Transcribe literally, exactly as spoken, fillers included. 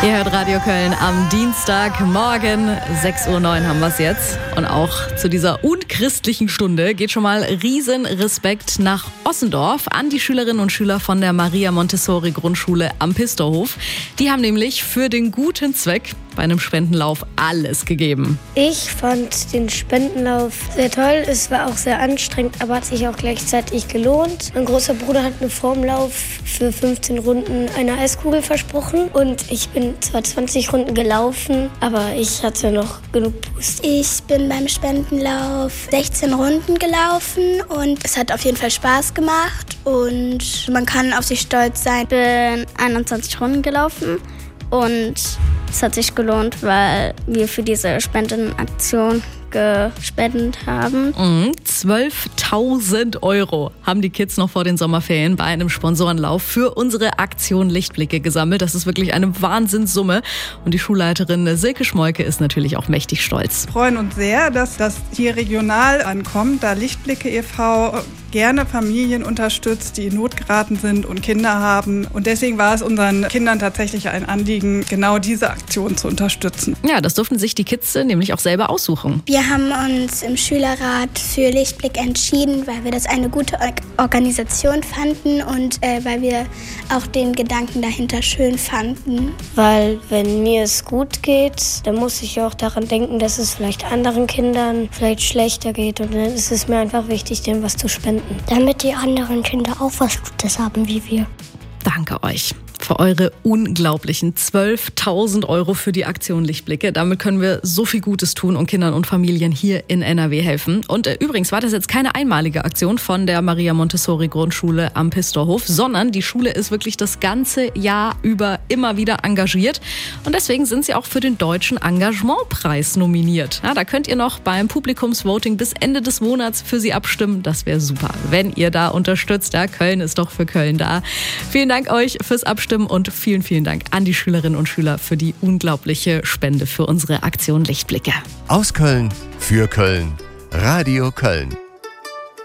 Ihr hört Radio Köln am Dienstagmorgen, sechs Uhr neun haben wir es jetzt. Und auch zu dieser unchristlichen Stunde geht schon mal riesen Respekt nach Ossendorf an die Schülerinnen und Schüler von der Maria Montessori Grundschule am Pisterhof. Die haben nämlich für den guten Zweck bei einem Spendenlauf alles gegeben. Ich fand den Spendenlauf sehr toll. Es war auch sehr anstrengend, aber hat sich auch gleichzeitig gelohnt. Mein großer Bruder hat einen Formlauf für fünfzehn Runden eine Eiskugel versprochen. Und ich bin zwar zwanzig Runden gelaufen, aber ich hatte noch genug Boost. Ich bin beim Spendenlauf sechzehn Runden gelaufen und es hat auf jeden Fall Spaß gemacht und man kann auf sich stolz sein. Ich bin einundzwanzig Runden gelaufen und es hat sich gelohnt, weil wir für diese Spendenaktion gespendet haben. Mhm, zwölftausend Euro haben die Kids noch vor den Sommerferien bei einem Sponsorenlauf für unsere Aktion Lichtblicke gesammelt. Das ist wirklich eine Wahnsinnssumme. Und die Schulleiterin Silke Schmolke ist natürlich auch mächtig stolz. Wir freuen uns sehr, dass das hier regional ankommt, da Lichtblicke e V gerne Familien unterstützt, die in Not geraten sind und Kinder haben. Und deswegen war es unseren Kindern tatsächlich ein Anliegen, genau diese Aktion zu unterstützen. Ja, das durften sich die Kids nämlich auch selber aussuchen. Wir haben uns im Schülerrat für Lichtblick entschieden, weil wir das eine gute Organisation fanden und äh, weil wir auch den Gedanken dahinter schön fanden. Weil wenn mir es gut geht, dann muss ich auch daran denken, dass es vielleicht anderen Kindern vielleicht schlechter geht. Und dann ist es mir einfach wichtig, denen was zu spenden. Damit die anderen Kinder auch was Gutes haben wie wir. Danke euch für eure unglaublichen zwölftausend Euro für die Aktion Lichtblicke. Damit können wir so viel Gutes tun und Kindern und Familien hier in N R W helfen. Und äh, übrigens war das jetzt keine einmalige Aktion von der Maria Montessori Grundschule am Pisterhof, sondern die Schule ist wirklich das ganze Jahr über immer wieder engagiert. Und deswegen sind sie auch für den Deutschen Engagementpreis nominiert. Ja, da könnt ihr noch beim Publikumsvoting bis Ende des Monats für sie abstimmen. Das wäre super, wenn ihr da unterstützt. Ja, Köln ist doch für Köln da. Vielen Dank euch fürs Abstimmen. Und vielen, vielen Dank an die Schülerinnen und Schüler für die unglaubliche Spende für unsere Aktion Lichtblicke. Aus Köln, für Köln, Radio Köln.